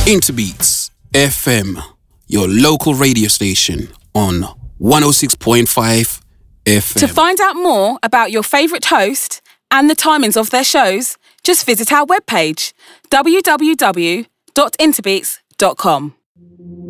Interbeats FM, your local radio station on 106.5 FM. To find out more about your favourite host and the timings of their shows, just visit our webpage, www.interbeats.com.